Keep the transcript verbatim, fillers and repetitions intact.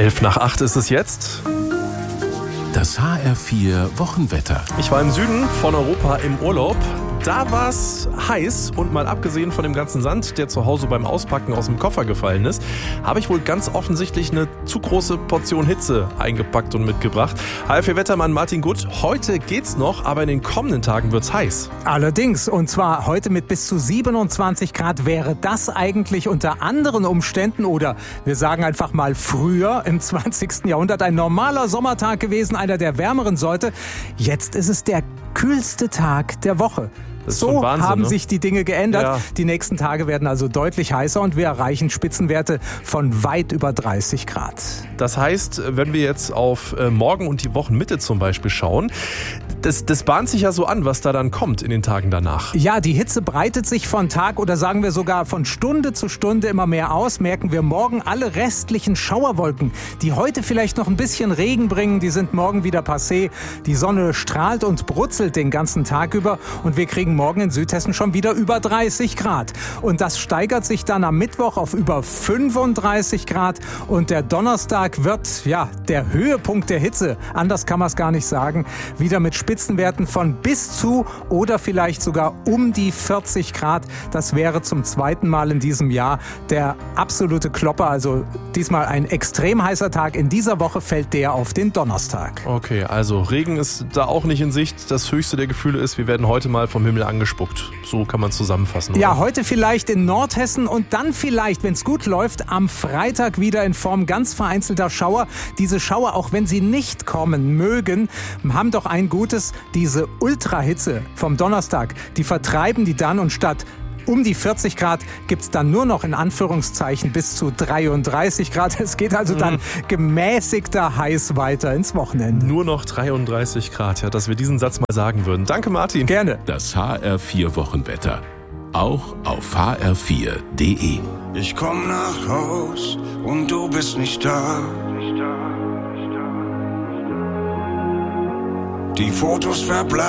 Elf nach acht ist es jetzt. Das H R vier Wochenwetter. Ich war im Süden von Europa im Urlaub. Da war es heiß und mal abgesehen von dem ganzen Sand, der zu Hause beim Auspacken aus dem Koffer gefallen ist, habe ich wohl ganz offensichtlich eine zu große Portion Hitze eingepackt und mitgebracht. H R vier Wettermann Martin Gutt, heute geht's noch, aber in den kommenden Tagen wird's heiß. Allerdings, und zwar heute mit bis zu siebenundzwanzig Grad. Wäre das eigentlich unter anderen Umständen oder wir sagen einfach mal früher im zwanzigsten Jahrhundert ein normaler Sommertag gewesen, einer der wärmeren sollte. Jetzt ist es der kühlste Tag der Woche. So Wahnsinn, haben ne? sich die Dinge geändert. Ja. Die nächsten Tage werden also deutlich heißer und wir erreichen Spitzenwerte von weit über dreißig Grad. Das heißt, wenn wir jetzt auf morgen und die Wochenmitte zum Beispiel schauen, das, das bahnt sich ja so an, was da dann kommt in den Tagen danach. Ja, die Hitze breitet sich von Tag oder sagen wir sogar von Stunde zu Stunde immer mehr aus. Merken wir morgen alle restlichen Schauerwolken, die heute vielleicht noch ein bisschen Regen bringen, die sind morgen wieder passé. Die Sonne strahlt und brutzelt den ganzen Tag über und wir kriegen morgen in Südhessen schon wieder über dreißig Grad. Und das steigert sich dann am Mittwoch auf über fünfunddreißig Grad. Und der Donnerstag wird, ja, der Höhepunkt der Hitze. Anders kann man es gar nicht sagen. Wieder mit Spitzenwerten von bis zu oder vielleicht sogar um die vierzig Grad. Das wäre zum zweiten Mal in diesem Jahr der absolute Klopper. Also diesmal ein extrem heißer Tag. In dieser Woche fällt der auf den Donnerstag. Okay, also Regen ist da auch nicht in Sicht. Das höchste der Gefühle ist, wir werden heute mal vom Himmel angespuckt. So kann man es zusammenfassen. Oder? Ja, heute vielleicht in Nordhessen und dann vielleicht, wenn es gut läuft, am Freitag wieder in Form ganz vereinzelter Schauer. Diese Schauer, auch wenn sie nicht kommen mögen, haben doch ein Gutes, diese Ultrahitze vom Donnerstag, die vertreiben die dann und statt um die vierzig Grad gibt es dann nur noch in Anführungszeichen bis zu dreiunddreißig Grad. Es geht also dann gemäßigter heiß weiter ins Wochenende. Nur noch dreiunddreißig Grad, ja, dass wir diesen Satz mal sagen würden. Danke, Martin. Gerne. Das H R vier Wochenwetter. Auch auf h r vier punkt d e. Ich komm nach Haus und du bist nicht da. Die Fotos verblassen.